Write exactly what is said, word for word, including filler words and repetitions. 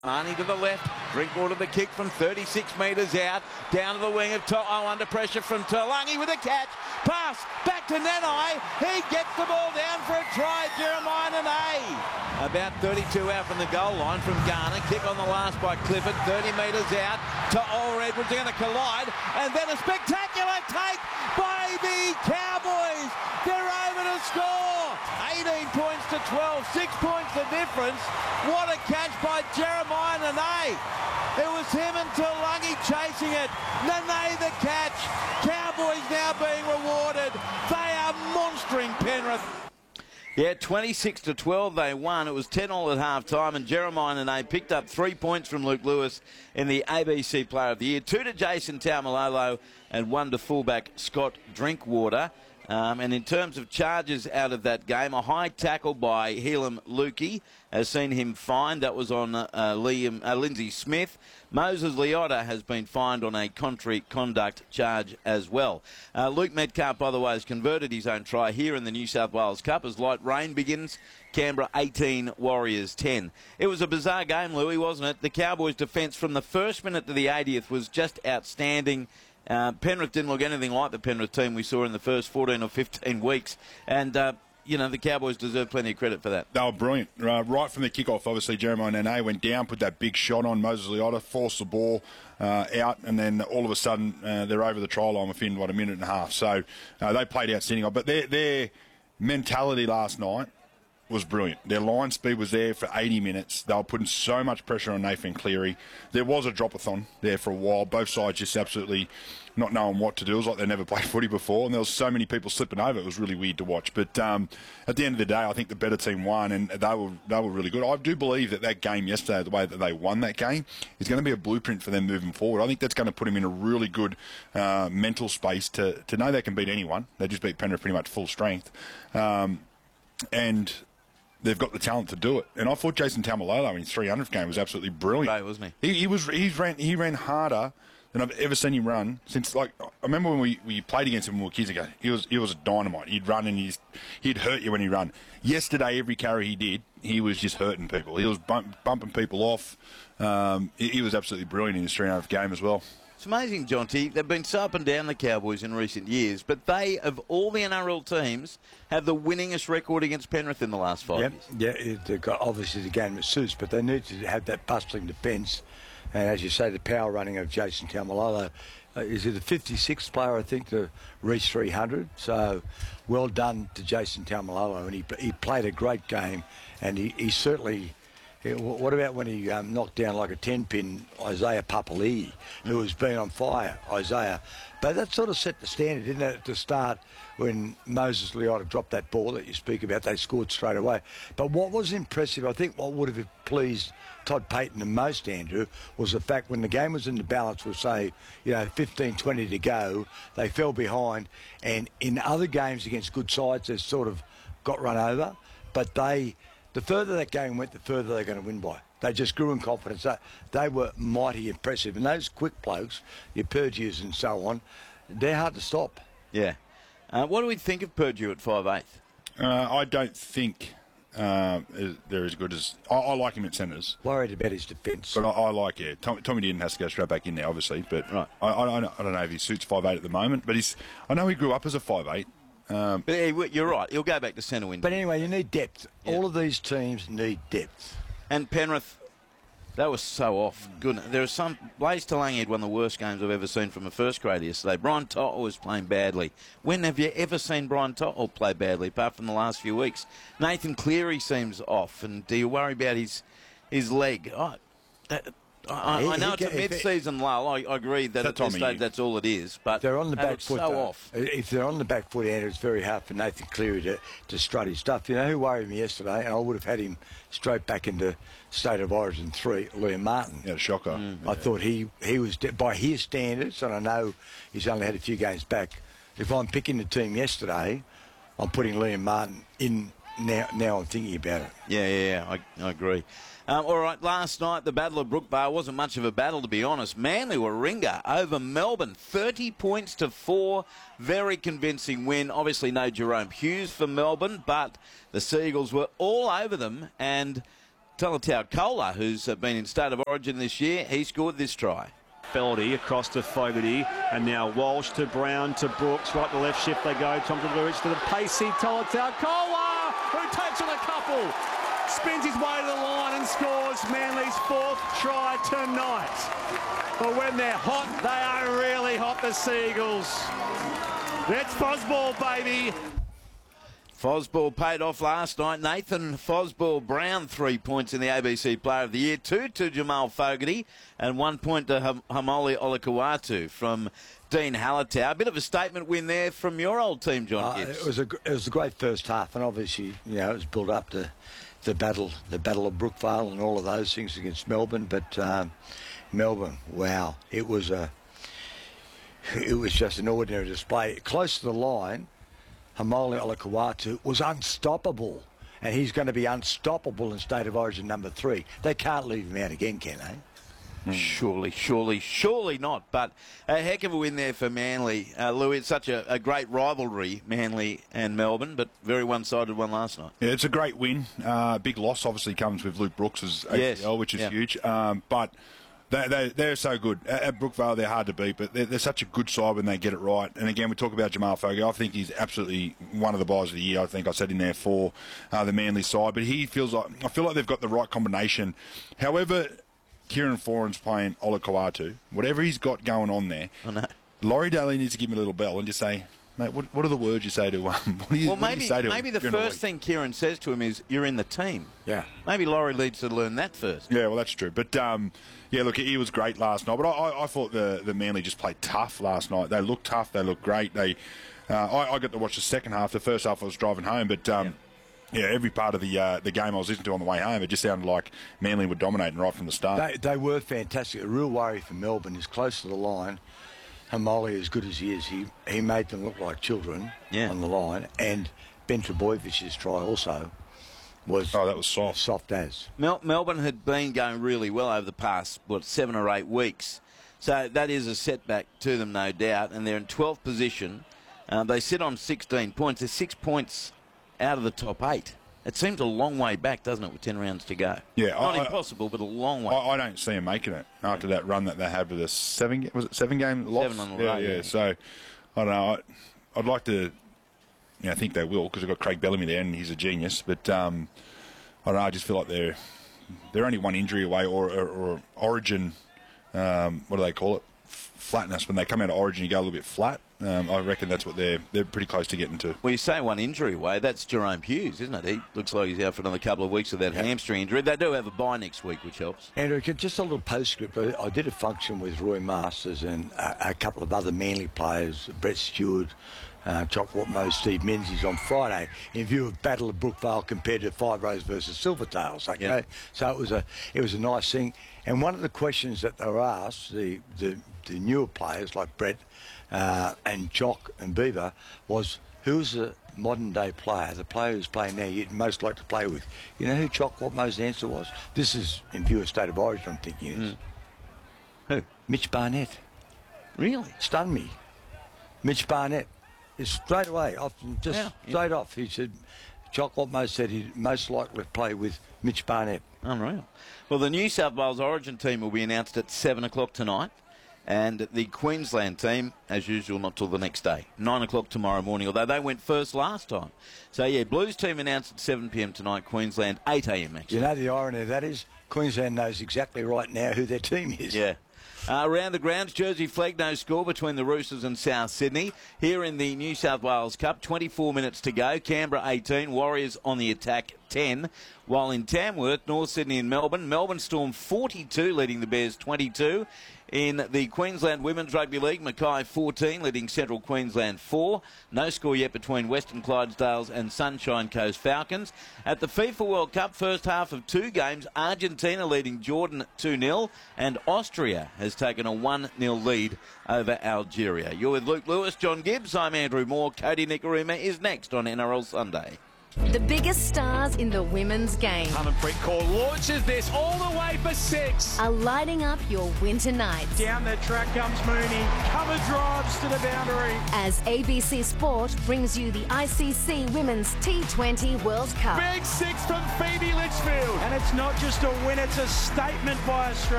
Arnie to the left, Drinkwater the kick from thirty-six metres out, down to the wing of To'o under pressure from Taulagi with a catch, pass, back to Nanai, he gets the ball down for a try, Jeremiah Nanai. About thirty-two out from the goal line from Garner, kick on the last by Clifford, thirty metres out, To'o Edwards are going to collide, and then a spectacular take by the Cowboys, they're over to score, eighteen points to twelve, six points the difference, what a catch by Jeremiah Nanai. It was him and Taulagi chasing it. Nanai the catch. Cowboys now being rewarded. They are monstering Penrith. Yeah, twenty-six to twelve they won. It was ten all at half time, and Jeremiah Nanai picked up three points from Luke Lewis in the A B C Player of the Year. Two to Jason Taumalolo and one to fullback Scott Drinkwater. Um, and in terms of charges out of that game, a high tackle by Helam Lukey has seen him fined. That was on uh, Liam, uh, Lindsay Smith. Moses Leota has been fined on a contrary conduct charge as well. Uh, Luke Metcalf, by the way, has converted his own try here in the New South Wales Cup as light rain begins. Canberra eighteen, Warriors ten. It was a bizarre game, Louis, wasn't it? The Cowboys' defence from the first minute to the eightieth was just outstanding. Uh, Penrith didn't look anything like the Penrith team we saw in the first fourteen or fifteen weeks. And, uh, you know, the Cowboys deserve plenty of credit for that. They were brilliant. Uh, right from the kickoff, obviously, Jeremiah Nanai went down, put that big shot on. Moses Leota forced the ball uh, out, and then all of a sudden uh, they're over the try line within, what, a minute and a half. So uh, they played outstanding. But their, their mentality last night was brilliant. Their line speed was there for eighty minutes. They were putting so much pressure on Nathan Cleary. There was a drop-a-thon there for a while. Both sides just absolutely not knowing what to do. It was like they never played footy before, and there was so many people slipping over. It was really weird to watch. But um, at the end of the day, I think the better team won, and they were they were really good. I do believe that that game yesterday, the way that they won that game, is going to be a blueprint for them moving forward. I think that's going to put them in a really good uh, mental space to, to know they can beat anyone. They just beat Penrith pretty much full strength. Um, and they've got the talent to do it. And I thought Jason Taumalolo in his three hundredth game was absolutely brilliant. Right, wasn't he? He, he was. He ran. He ran harder than I've ever seen him run since. Like I remember when we, we played against him when we were kids ago. He was. He was a dynamite. He'd run and he's. He'd hurt you when he run. Yesterday, every carry he did, he was just hurting people. He was bump, bumping people off. Um, he, he was absolutely brilliant in his three hundredth game as well. It's amazing, Jonty. They've been so up and down, the Cowboys, in recent years, but they, of all the N R L teams, have the winningest record against Penrith in the last five yep. years. Yeah, they've got obviously the game that suits, but they need to have that bustling defence. And as you say, the power running of Jason Taumalolo. Uh, is he the fifty-sixth player, I think, to reach three hundred? So well done to Jason Taumalolo. And he, he played a great game, and he, he certainly... What about when he um, knocked down like a ten-pin Isaiah Papali'i, who has been on fire, Isaiah? But that sort of set the standard, didn't it, at the start when Moses Leota dropped that ball that you speak about. They scored straight away. But what was impressive, I think what would have pleased Todd Payton the most, Andrew, was the fact when the game was in the balance with, say, you know, fifteen, twenty to go, they fell behind. And in other games against good sides, they sort of got run over. But they... The further that game went, the further they're going to win by. They just grew in confidence. They, they were mighty impressive. And those quick blokes, your Purdue's and so on, they're hard to stop. Yeah. Uh, what do we think of Purdue at five eight? Uh, I don't think uh, they're as good as... I, I like him at centres. Worried about his defence. But I, I like, yeah. Tom, Tommy Dearden has to go straight back in there, obviously. But right. I, I, I don't know if he suits five eight at the moment. But he's. I know he grew up as a five eight. Um, but you're right. He'll go back to centre window. But anyway, you need depth. Yeah. All of these teams need depth. And Penrith, they were so off. Goodness, there are some. Blaze Taulagi had one of the worst games I've ever seen from a first grader yesterday. Brian To'o was playing badly. When have you ever seen Brian To'o play badly, apart from the last few weeks? Nathan Cleary seems off, and do you worry about his his leg? Oh, that, I, I know it's a mid-season lull. I, I agree that at this stage that's all it is. But they're on the back foot. So off. If they're on the back foot, Andrew, it's very hard for Nathan Cleary to, to strut his stuff. You know who worried me yesterday, and I would have had him straight back into State of Origin three, Liam Martin. Yeah, shocker. Mm. I yeah. thought he, he was, by his standards, and I know he's only had a few games back, if I'm picking the team yesterday, I'm putting Liam Martin in now. Now I'm thinking about it. Yeah, yeah, yeah. I, I agree. Um, all right, last night, the Battle of Brookbar wasn't much of a battle, to be honest. Manly were Warringah over Melbourne, thirty points to four. Very convincing win. Obviously, no Jerome Hughes for Melbourne, but the Seagulls were all over them, and Talatau-Cola, who's uh, been in State of Origin this year. He scored this try. Feldy across to Fogarty, and now Walsh to Brown to Brooks. Right to left shift they go. Tom Tavouris to the pacey Talatau-Cola, who takes on a couple. Spins his way to the line and scores Manly's fourth try tonight. But when they're hot, they are really hot, the Seagulls. That's Fosball, baby. Fosball paid off last night. Nathan Fosball Brown, three points in the A B C Player of the Year, two to Jamal Fogarty, and one point to Ham- Hamoli Olakau'atu from Dean Halatau. A bit of a statement win there from your old team, John Uh, Gibbs. it was a it was a great first half, and obviously, you know, it was built up to the battle, the battle of Brookvale, and all of those things against Melbourne. But um, Melbourne, wow, it was a it was just an ordinary display. Close to the line, Hamoli Olakau'atu was unstoppable, and he's going to be unstoppable in State of Origin number three. They can't leave him out again, can they? Surely, surely, surely not. But a heck of a win there for Manly. Uh, Louis, it's such a, a great rivalry, Manly and Melbourne, but very one-sided one last night. Yeah, it's a great win. Uh, big loss obviously comes with Luke Brooks' A C L, Yes. which is Yeah. huge. Um, but they, they, they're so good. At, at Brookvale, they're hard to beat, but they're, they're such a good side when they get it right. And again, we talk about Jamal Fogarty. I think he's absolutely one of the buys of the year. I think I said in there for uh, the Manly side. But he feels like, I feel like they've got the right combination. However, Kieran Foran's playing Olakau'atu. Whatever he's got going on there, I know. Laurie Daly needs to give him a little bell and just say, mate, what, what are the words you say to him? What do you, Well, what do maybe you say to maybe him the during first week? thing Kieran says to him is, you're in the team. Yeah. Maybe Laurie needs to learn that first. Yeah, well, that's true. But, um, yeah, look, he was great last night. But I, I, I thought the, the Manly just played tough last night. They looked tough. They looked great. They, uh, I, I got to watch the second half. The first half I was driving home. But, um, yeah. yeah, every part of the uh, the game I was listening to on the way home, it just sounded like Manly were dominating right from the start. They, they were fantastic. A real worry for Melbourne is close to the line. Hamoli, as good as he is, he, he made them look like children Yeah. on the line. And Ben Trebojevich's try also was Oh, that was soft. soft as. Mel- Melbourne had been going really well over the past, what, seven or eight weeks. So that is a setback to them, no doubt. And they're in twelfth position. Uh, they sit on sixteen points. They're six points out of the top eight. It seems a long way back, doesn't it, with ten rounds to go? Yeah, Not I- impossible, but a long way. I, I don't see them making it after that run that they had with a seven. Was it seven game loss? Seven on the yeah, road, yeah. yeah. So I don't know. I, I'd like to. You know, I think they will because they've got Craig Bellamy there and he's a genius. But um, I don't know. I just feel like they're they're only one injury away or or, or Origin. Um, what do they call it? F- Flatness. When they come out of Origin, you go a little bit flat. Um, I reckon that's what they're they're pretty close to getting to. Well, you say one injury away, that's Jerome Hughes, isn't it? He looks like he's out for another couple of weeks with that hamstring injury. They do have a bye next week, which helps. Andrew, just a little postscript. I, I did a function with Roy Masters and a, a couple of other Manly players, Brett Stewart, uh, Chock Watmo, Steve Menzies on Friday, in view of Battle of Brookvale compared to Five Rose versus Silvertails. Okay, Yeah. so it was a it was a nice thing. And one of the questions that they were asked, the the, the newer players like Brett uh, and Chock and Beaver, was who's the modern day player, the player who's playing now you'd most like to play with? You know who Chock Watmo's answer was? This is in view of State of Origin, I'm thinking it is. Who? Mitch Barnett. Really? Stunned me. Mitch Barnett. It's straight away, off, just Yeah, yeah. straight off. He said, Chock Watmo said he'd most likely play with Mitch Barnett. Unreal. Well, the New South Wales Origin team will be announced at seven o'clock tonight. And the Queensland team, as usual, not till the next day. nine o'clock tomorrow morning, although they went first last time. So, yeah, Blues team announced at seven p.m. tonight. Queensland, eight a.m. actually. You know the irony of that is Queensland knows exactly right now who their team is. Yeah. Uh, around the grounds, Jersey flag no score between the Roosters and South Sydney. Here in the New South Wales Cup, twenty-four minutes to go. Canberra eighteen, Warriors on the attack ten. While in Tamworth, North Sydney and Melbourne, Melbourne Storm forty-two, leading the Bears twenty-two. In the Queensland Women's Rugby League, Mackay fourteen, leading Central Queensland four. No score yet between Western Clydesdales and Sunshine Coast Falcons. At the FIFA World Cup, first half of two games, Argentina leading Jordan two nil, and Austria has taken a one nil lead over Algeria. You're with Luke Lewis, John Gibbs. I'm Andrew Moore. Cody Nicarima is next on N R L Sunday. The biggest stars in the women's game Harmanpreet Kaur launches this all the way for six. are lighting up your winter nights. Down the track comes Mooney. Cover drives to the boundary. As A B C Sport brings you the I C C Women's T twenty World Cup. Big six from Phoebe Litchfield. And it's not just a win, it's a statement by Australia.